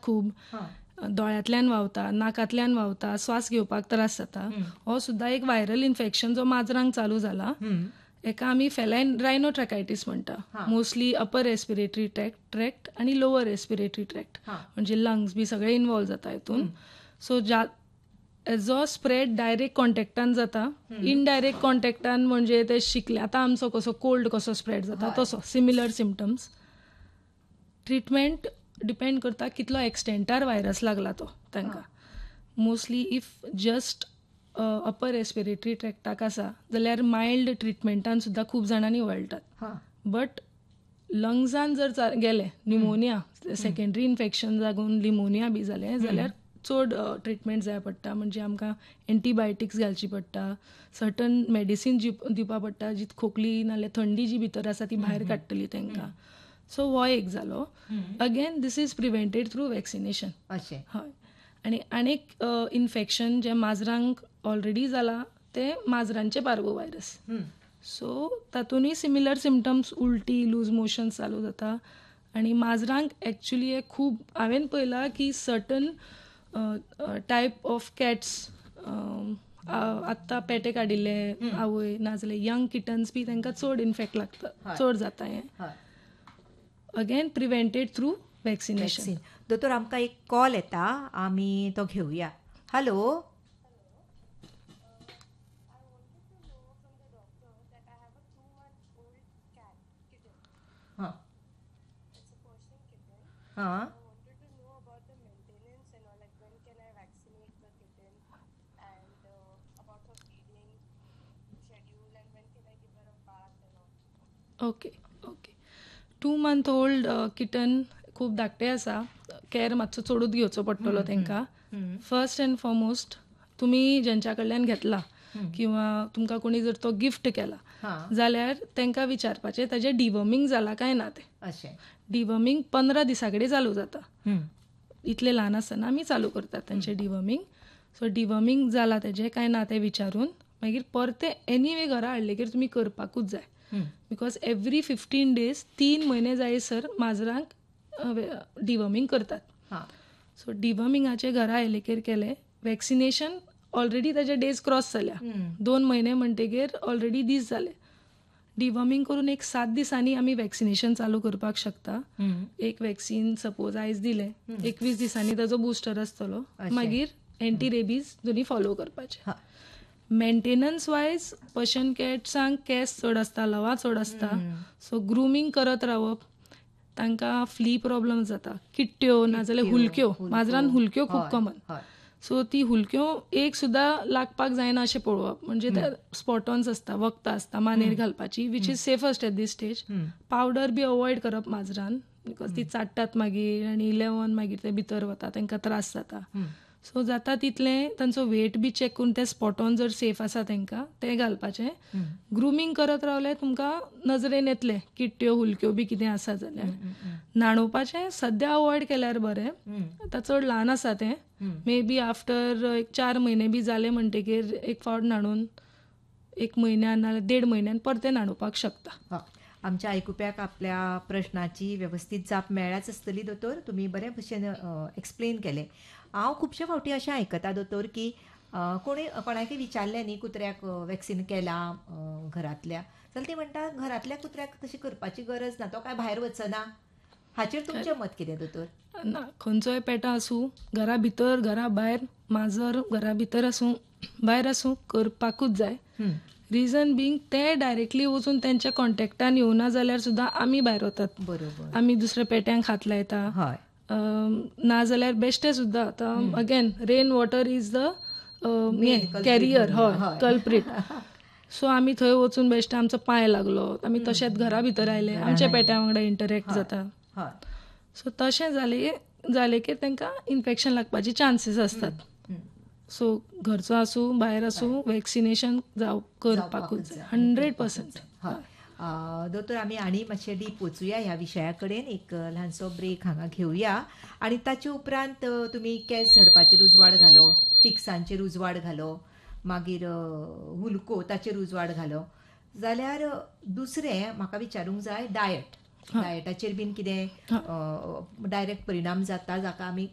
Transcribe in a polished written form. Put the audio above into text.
खूब, दोळ्यांतल्यान व्हांवता, नाकांतल्यान व्हांवता, श्वास घेवपाक त्रास जाता, हो सुद्दां एक व्हायरल इन्फेक्शन जो माजरांक चालू जाला. एका आमी फेलायन रायनोट्रॅकायटीस म्हणटा. मोस्टली अपर रेस्पिरेटरी ट्रॅक्ट आनी लोवर रेस्पिरेटरी ट्रॅक्ट, म्हणजे लंग्स बी सगळे इन्वॉल्व जाता हितून. सो जो स्प्रेड डायरेक्ट कॉन्टॅक्टान जाता, इनडायरेक्ट कॉन्टॅक्टान म्हणजे ते शिकले आतां आमचो कसो कोल्ड कसो स्प्रेड जाता तसो सिमिलर सिम्पटम्स. ट्रिटमेंट डिपेंड करता कितलो एक्सटेंटार व्हायरस लागला तो तांकां. Mostly if just upper respiratory ट्रॅक्टाक आसा जाल्यार मायल्ड ट्रिटमेंटान सुद्दां खूब जाणांनी वळटात. बट लंग्सान जर गेले, न्युमोनिया, सेकंडरी इन्फेक्शन जागून लिमोनिया बी जालें जाल्यार चड ट्रिटमेंट जाय पडटा. म्हणजे आमकां एंटीबायोटिक्स घालची पडटा, सर्टन मेडिसीन दिवपा पडटा जी खोकली नाल्यार थंडी जी भितर आसा ती भायर काडटली तांकां. सो हो एक जालो. Again this is prevented through vaccination. हय. आनी आनीक इन्फेक्शन जें माजरांक ऑलरेडी जाला ते माजरांचे parvo virus. So तातूंतय similar symptoms, उलटी, लूज मोशन्स चालू जाता. आनी माजरांक एक्चुली हे खूब हांवें पळयलां की सर्टन टायप ऑफ कॅट्स आत्तां पेटे काडिल्ले आवय नाजाल्यार यंग किटन्स बी तांकां चड इन्फेक्ट लागता, चड जाता हें. Again prevented through vaccination. दोतोर आमकां एक कॉल येता, आमी तो घेवया. Hello. Okay. 2 month old kitten खूब धाकटे आसा. केअर मातसो चडूच घेवचो पडटलो तांकां. फर्स्ट एंड फॉरमोस्ट तुमी जेंच्या कडल्यान घेतला किंवा तुमकां कोणी जर तो गिफ्ट केला जाल्यार तांकां विचारपाचें ताजें डिवॉर्मिंग जाला काय ना तें. डिवॉर्मिंग 15 दिसां कडेन चालू जाता. इतले ल्हान आसतना आमी चालू करतात तांचें डिवॉर्मिंग. सो डिवॉर्मिंग जाला ताजें काय ना तें विचारून मागीर परते एनीवे घरा हाडलेकीर तुमी करपाकूच जाय. बिकॉज एवरी 15 days 3 म्हयने जायसर माजरांक डिवॉर्मिंग करतात. सो डिवॉर्मिंगाचे घरा आयलेकीर केले. वॅक्सिनेशन ऑलरेडी ताजे डेज क्रॉस जाल्या. 2 म्हयने म्हणटकीर ऑलरेडी दीस जाले. डिवॉर्मिंग करून एक 7 दिसांनी आमी वॅक्सिनेशन चालू करपाक शकता. एक वॅक्सीन सपोज आयज दिलें, 21 दिसांनी ताजो बुस्टर आसतलो. मागीर एंटी रेबीज दोनी फॉलो करपाचे. मेंटेनन्स वायज पर्शियन कॅट्सांक केस चड आसता, लवा चड आसता. सो ग्रुमींग करत रावप. तांकां फ्ली प्रॉब्लम जाता, किट्ट्यो नाजाल्यार हुलक्यो. माजरान हुलक्यो खूब कॉमन. सो ती हुलक्यो एक सुद्दां लागपाक जायना अशें पळोवप. म्हणजे ते स्पॉटॉन्स आसता, वखदां आसता मानेर घालपाची, which is सेफस्ट eight this stage. Powder B avoid करप माजरान, बिकॉज ती चाडटात मागीर आनी इलेवन मागीर ते भितर वता, तांकां त्रास जाता. सो जाता तितलें तांचो वेट बी चॅक करून ते स्पॉटॉन जर सेफ आसा तांकां तें घालपाचें. ग्रुमींग करत रावलें तुमकां नजरेन येतलें किट्ट्यो हुलक्यो बी कितें आसा जाल्यार. न्हाणोवपाचें सद्या अवॉयड केल्यार बरें. आतां चड ल्हान आसा तें, मे बी आफ्टर 4 म्हयने बी जाले म्हणटकीर एक फावट न्हाणून 1 म्हयन्यान नाल्यार 1.5 म्हयन्यान परतें न्हाणोवपाक शकता. आमच्या आयकुप्याक आपल्या प्रश्नाची वेवस्थीत जाप मेळ्ळ्याच आसतली दोतोर. तुमी बरे भशेन एक्सप्लेन केलें. हांव खुबशे फावटी अशें आयकता दोतोर की कोणाकय विचारलें न्ही कुत्र्याक वॅक्सीन केलां घरांतल्या, जाल्यार ते म्हणटा घरांतल्या कुत्र्याक तशी करपाची गरज ना, तो काय भायर वचना. हाचेर तुमचें मत कितें दोतोर? ना, खंयचोय पेटो आसूं, घरा भितर घरा भायर, माजर घरा भितर आसूं भायर आसूं करपाकूच जाय. रिजन बींग ते डायरेक्टली वचून तेंच्या कॉन्टॅक्टान येवना जाल्यार सुद्दां आमी भायर वतात. बरोबर. आमी दुसऱ्या पेट्यांक हात लायता. नाजाल्यार बेश्टे सुद्दां आतां again rain water is the carrier, हय, कल्प्रीट. सो आमी थंय वचून बेश्टे आमचो पांय लागलो, आमी तशेंच घरा भितर आयले, आमच्या पेट्या वांगडा इंटरॅक्ट जाता. सो तशें जालें की तांकां इन्फेक्शन लागपाची चान्सीस आसतात. सो घरचो आसूं भायर आसूं वॅक्सिनेशन करपाकूच जाय 100%. दोतोर आमी आनी मातशे डीप वचुया ह्या विशया कडेन. एक ल्हानसो ब्रेक हांगा घेवया आनी ताचे उपरांत तुमी केंस झडपाचेर उजवाड घालो, टिक्सांचेर उजवाड घालो, मागीर हुलको ताचेर उजवाड घालो, जाल्यार दुसरें म्हाका विचारूंक जाय डायटाचेर बीन कितें डायरेक्ट परिणाम जाता जाका आमी